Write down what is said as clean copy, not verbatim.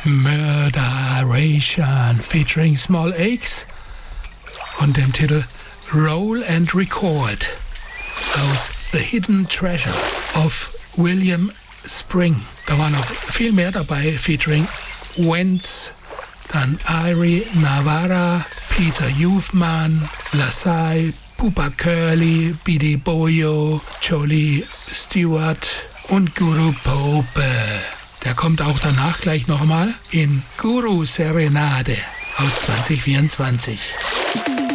Murderation featuring Small Aches und dem Titel Roll and Record aus The Hidden Treasure of William Spring. Da war noch viel mehr dabei, featuring Wentz, dann Irie Navarra, Peter Youthman, LaSalle, Pupa Curly, Bidi Boyo, Jolie Stewart und Guru Pope. Der kommt auch danach gleich nochmal in Guru Serenade aus 2024.